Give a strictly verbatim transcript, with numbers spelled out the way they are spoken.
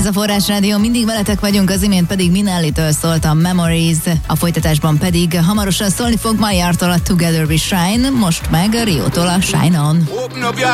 Ez a Forrás Rádió, mindig veletek vagyunk, az imént pedig Minelli-től szólt a Memories, a folytatásban pedig hamarosan szólni fog Maillard-tól a Together We Shine, most meg Rio-tól a Shine On.